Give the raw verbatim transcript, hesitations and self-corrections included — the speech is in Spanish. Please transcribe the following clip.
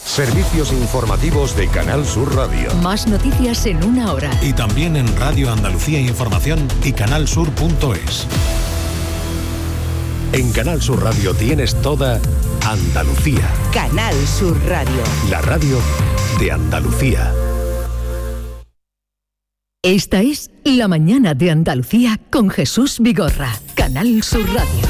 Servicios informativos de Canal Sur Radio. Más noticias en una hora. Y también en Radio Andalucía Información y canalsur punto es. En Canal Sur Radio tienes toda Andalucía. Canal Sur Radio. La radio de Andalucía. Esta es La Mañana de Andalucía con Jesús Vigorra. Canal Sur Radio.